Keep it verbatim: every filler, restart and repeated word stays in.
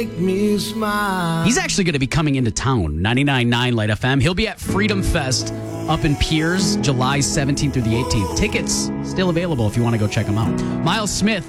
Make me smile. He's actually going to be coming into town, ninety-nine point nine Light F M. He'll be at Freedom Fest up in Piers, July seventeenth through the eighteenth. Tickets still available if you want to go check him out. Miles Smith